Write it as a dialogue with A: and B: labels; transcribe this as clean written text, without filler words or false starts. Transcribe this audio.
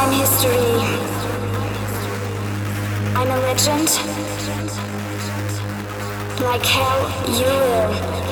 A: I'm history. I'm a legend. Like hell, you will.